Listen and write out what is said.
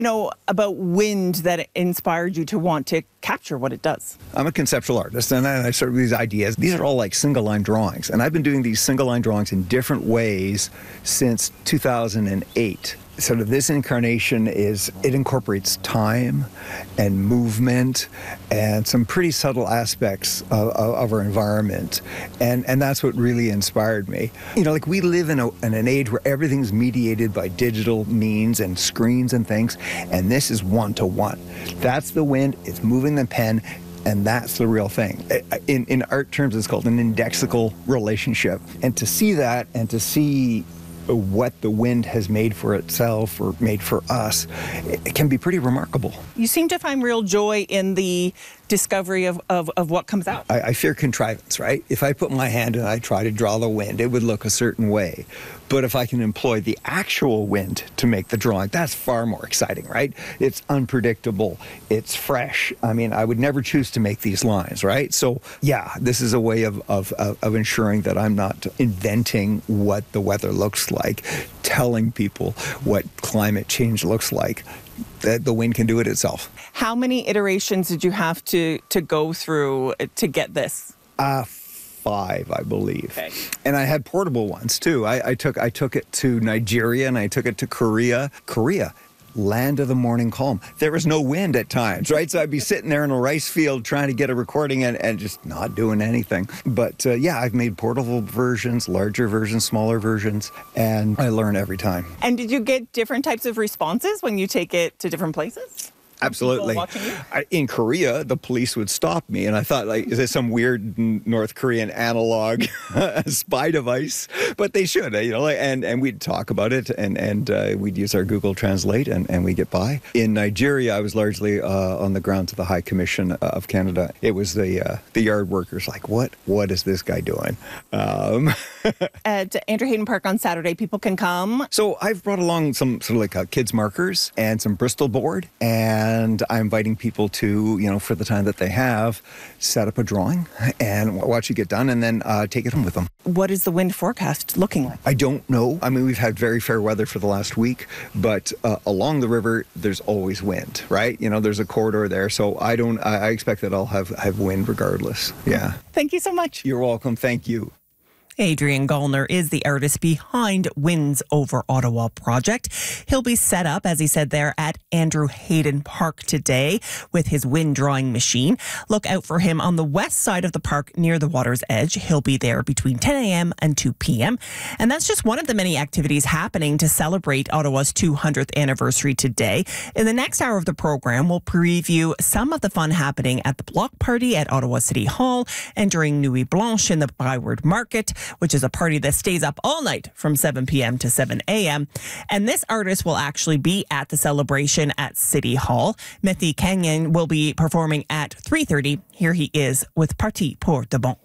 Know about wind that inspired you to want to capture what it does? I'm a conceptual artist, and I start with these ideas. These are all like single-line drawings, and I've been doing these single-line drawings in different ways since 2008. Sort of this incarnation it incorporates time and movement and some pretty subtle aspects of our environment. And that's what really inspired me. You know, like we live in an age where everything's mediated by digital means and screens and things, and this is one-to-one. That's the wind, it's moving the pen, and that's the real thing. In art terms, it's called an indexical relationship. And to see that and to see what the wind has made for itself or made for us, it can be pretty remarkable. You seem to find real joy in the discovery of what comes out. I fear contrivance, right? If I put my hand and I try to draw the wind, it would look a certain way. But if I can employ the actual wind to make the drawing, that's far more exciting, right? It's unpredictable. It's fresh. I mean, I would never choose to make these lines, right? So, yeah, this is a way of ensuring that I'm not inventing what the weather looks like, telling people what climate change looks like. The wind can do it itself. How many iterations did you have to go through to get this? 5, I believe. Okay. And I had portable ones too. I took it to Nigeria and I took it to Korea. Land of the morning calm. There was no wind at times, right? So I'd be sitting there in a rice field trying to get a recording and just not doing anything. But yeah, I've made portable versions, larger versions, smaller versions, and I learn every time. And did you get different types of responses when you take it to different places? Absolutely. In Korea, the police would stop me, and I thought, like, is this some weird North Korean analog spy device? But they should, you know, and we'd talk about it, and we'd use our Google Translate, and we get by. In Nigeria, I was largely on the grounds of the High Commission of Canada. It was the yard workers, like, what is this guy doing? At Andrew Hayden Park on Saturday, people can come. So I've brought along some sort of like kids markers and some Bristol board, and I'm inviting people to, you know, for the time that they have, set up a drawing and watch it get done, and then take it home with them. What is the wind forecast looking like? I don't know. I mean, we've had very fair weather for the last week, but along the river, there's always wind, right? You know, there's a corridor there, so I expect that I'll have wind regardless. Yeah. Thank you so much. You're welcome. Thank you. Adrian Gallner is the artist behind Winds Over Ottawa project. He'll be set up, as he said there, at Andrew Hayden Park today with his wind drawing machine. Look out for him on the west side of the park near the water's edge. He'll be there between 10 a.m. and 2 p.m. And that's just one of the many activities happening to celebrate Ottawa's 200th anniversary today. In the next hour of the program, we'll preview some of the fun happening at the block party at Ottawa City Hall and during Nuit Blanche in the Broward Market, which is a party that stays up all night from 7 p.m. to 7 a.m. And this artist will actually be at the celebration at City Hall. Mehdi Kenyon will be performing at 3:30. Here he is with Parti pour de Bon.